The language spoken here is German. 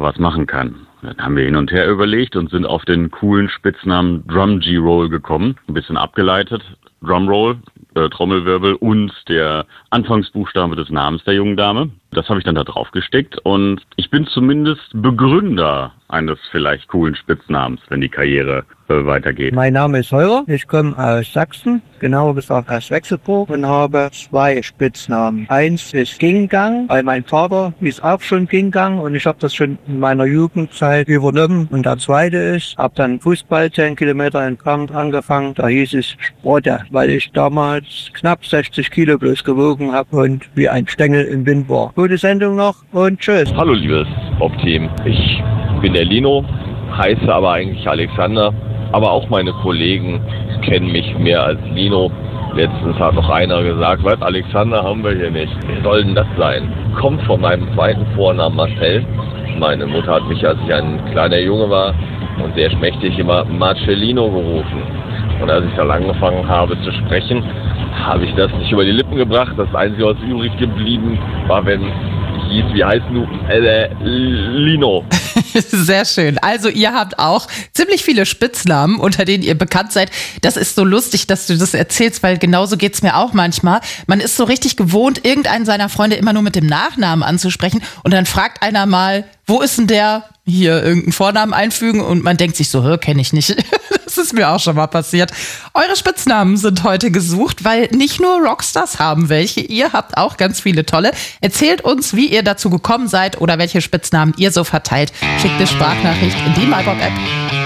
daraus machen kann. Dann haben wir hin und her überlegt und sind auf den coolen Spitznamen Drum G-Roll gekommen. Ein bisschen abgeleitet. Drumroll, Trommelwirbel und der Anfangsbuchstabe des Namens der jungen Dame. Das habe ich dann da drauf gestickt und ich bin zumindest Begründer eines vielleicht coolen Spitznamens, wenn die Karriere weitergeht. Mein Name ist Heurer, ich komme aus Sachsen, genauer gesagt aus Wechselburg und habe 2 Spitznamen. Eins ist Gingang, weil mein Vater hieß auch schon Gingang und ich habe das schon in meiner Jugendzeit übernommen. Und der zweite ist, habe dann Fußball 10 Kilometer entfernt angefangen, da hieß es Sprotte, weil ich damals knapp 60 Kilo bloß gewogen habe und wie ein Stängel im Wind war. Gute Sendung noch und tschüss. Hallo liebes Bob-Team, ich bin der Lino, heiße aber eigentlich Alexander, aber auch meine Kollegen kennen mich mehr als Lino. Letztens hat noch einer gesagt, was, Alexander haben wir hier nicht. Wer soll denn das sein? Kommt von meinem zweiten Vornamen Marcel. Meine Mutter hat mich, als ich ein kleiner Junge war und sehr schmächtig, immer Marcellino gerufen. Und als ich dann angefangen habe zu sprechen, habe ich das nicht über die Lippen gebracht. Das Einzige, was übrig geblieben war, wenn ich hieß, wie heißt du? Lino. Sehr schön. Also ihr habt auch ziemlich viele Spitznamen, unter denen ihr bekannt seid. Das ist so lustig, dass du das erzählst, weil genauso geht's mir auch manchmal. Man ist so richtig gewohnt, irgendeinen seiner Freunde immer nur mit dem Nachnamen anzusprechen und dann fragt einer mal, wo ist denn der? Hier irgendeinen Vornamen einfügen und man denkt sich so, kenne ich nicht. Das ist mir auch schon mal passiert. Eure Spitznamen sind heute gesucht, weil nicht nur Rockstars haben welche, ihr habt auch ganz viele tolle. Erzählt uns, wie ihr dazu gekommen seid oder welche Spitznamen ihr so verteilt. Schickt eine Sprachnachricht in die MyBob-App.